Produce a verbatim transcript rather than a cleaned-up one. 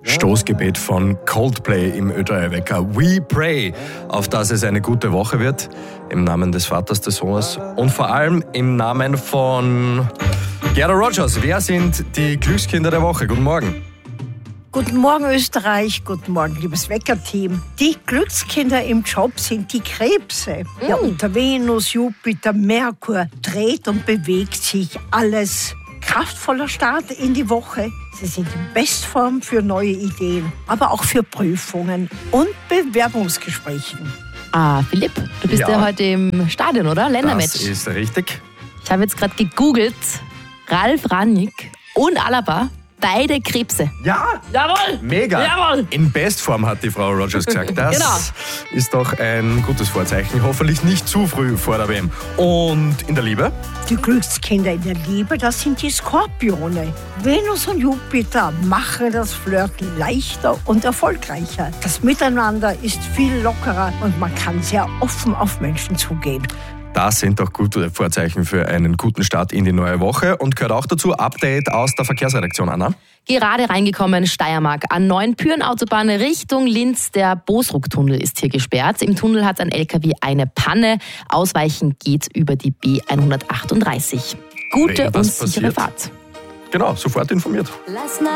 Stoßgebet von Coldplay im Ö drei Wecker. We pray, auf dass es eine gute Woche wird. Im Namen des Vaters, des Sohnes und vor allem im Namen von Gerda Rogers. Wer sind die Glückskinder der Woche? Guten Morgen. Guten Morgen Österreich, guten Morgen liebes Wecker-Team. Die Glückskinder im Job sind die Krebse. Mm. Ja, unter Venus, Jupiter, Merkur dreht und bewegt sich alles. Kraftvoller Start in die Woche. Sie sind in Bestform für neue Ideen, aber auch für Prüfungen und Bewerbungsgesprächen. Ah, Philipp, du bist ja, ja heute im Stadion, oder? Ländermatch. Das ist richtig. Ich habe jetzt gerade gegoogelt. Ralf Rangnick und Alaba, beide Krebse. Ja, jawohl, mega. Jawohl. In Bestform hat die Frau Rogers gesagt. Das genau. ist doch ein gutes Vorzeichen. Hoffentlich nicht zu früh vor der W M. Und in der Liebe? Die Glückskinder in der Liebe, das sind die Skorpione. Venus und Jupiter machen das Flirten leichter und erfolgreicher. Das Miteinander ist viel lockerer und man kann sehr offen auf Menschen zugehen. Das sind doch gute Vorzeichen für einen guten Start in die neue Woche und gehört auch dazu Update aus der Verkehrsredaktion, Anna. Gerade reingekommen, Steiermark, an neuen Pyrenautobahn Richtung Linz. Der Bosruck-Tunnel ist hier gesperrt. Im Tunnel hat ein L K W eine Panne. Ausweichen geht über die B hundertachtunddreißig. Gute und sichere Fahrt. Genau, sofort informiert.